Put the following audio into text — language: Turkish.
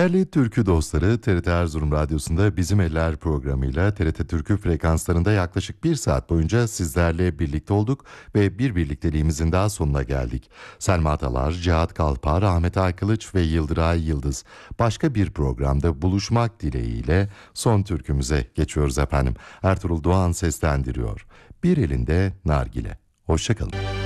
Değerli türkü dostları, TRT Erzurum Radyosu'nda Bizim Eller programıyla TRT Türkü frekanslarında yaklaşık bir saat boyunca sizlerle birlikte olduk ve bir birlikteliğimizin daha sonuna geldik. Selma Atalar, Cihat Kalpar, Ahmet Aykılıç ve Yıldıray Yıldız. Başka bir programda buluşmak dileğiyle son türkümüze geçiyoruz efendim. Ertuğrul Doğan seslendiriyor. Bir elinde nargile. Hoşçakalın.